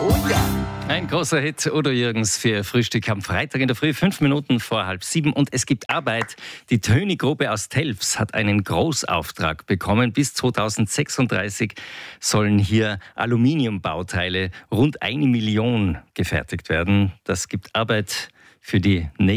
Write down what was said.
Oh ja. Ein großer Hit, Udo Jürgens für Frühstück am Freitag in der Früh, 5 Minuten vor 6:30. Und es gibt Arbeit. Die Töni-Gruppe aus Telfs hat einen Großauftrag bekommen. Bis 2036 sollen hier Aluminiumbauteile rund 1 Million gefertigt werden. Das gibt Arbeit für die nächsten